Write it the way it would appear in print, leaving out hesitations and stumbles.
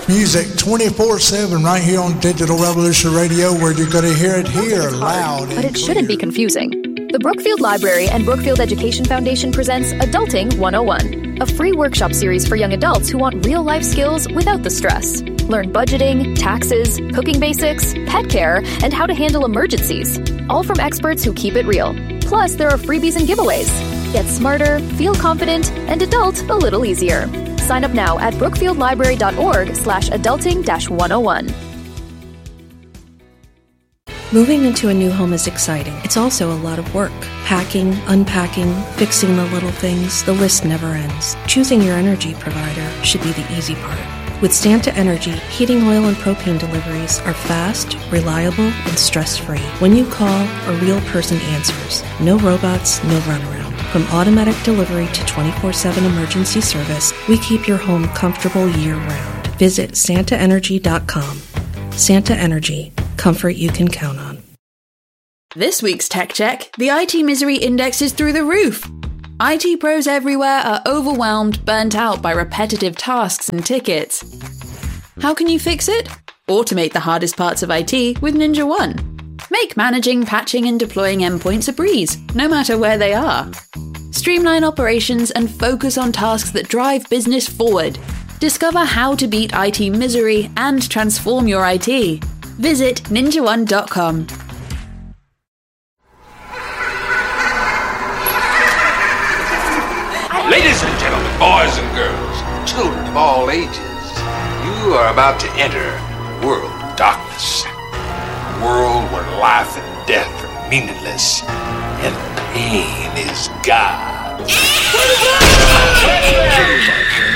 music 24/7 right here on Digital Revolution Radio, where you're going to hear it here loud. But it shouldn't be confusing. The Brookfield Library and Brookfield Education Foundation presents Adulting 101, a free workshop series for young adults who want real-life skills without the stress. Learn budgeting, taxes, cooking basics, pet care, and how to handle emergencies. All from experts who keep it real. Plus, there are freebies and giveaways. Get smarter, feel confident, and adult a little easier. Sign up now at brookfieldlibrary.org/adulting-101. Moving into a new home is exciting. It's also a lot of work. Packing, unpacking, fixing the little things, the list never ends. Choosing your energy provider should be the easy part. With Santa Energy, heating oil and propane deliveries are fast, reliable, and stress-free. When you call, a real person answers. No robots, no runaround. From automatic delivery to 24/7 emergency service, we keep your home comfortable year-round. Visit santaenergy.com. Santa Energy. Comfort you can count on. This week's Tech Check, the IT misery index is through the roof. IT pros everywhere are overwhelmed, burnt out by repetitive tasks and tickets. How can you fix it? Automate the hardest parts of IT with Ninja One. Make managing, patching, and deploying endpoints a breeze, no matter where they are. Streamline operations and focus on tasks that drive business forward. Discover how to beat IT misery and transform your IT. Visit ninjaone.com. Ladies and gentlemen, boys and girls, children of all ages, you are about to enter a world of darkness. A world where life and death are meaningless and pain is God.